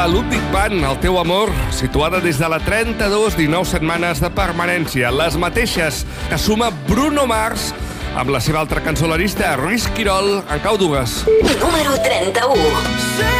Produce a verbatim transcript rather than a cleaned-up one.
Ludwig van, El teu amor, situada des de la trenta-dos, dinou setmanes de permanència, les mateixes que suma Bruno Mars amb la seva altra cançolerista, Ruiz Quirol, en cau dues. Número trenta-u.